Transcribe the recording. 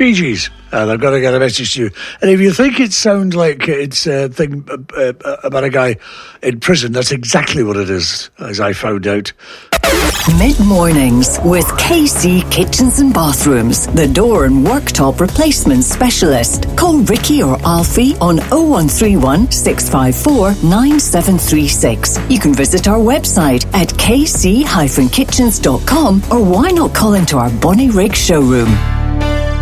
Bee Gees, and I've got to get a message to you. And if you think it sounds like it's a thing about a guy in prison, that's exactly what it is, as I found out. Mid-mornings with KC Kitchens and Bathrooms, the door and worktop replacement specialist. Call Ricky or Alfie on 0131 654 9736. You can visit our website at kc-kitchens.com, or why not call into our Bonnie Rig showroom.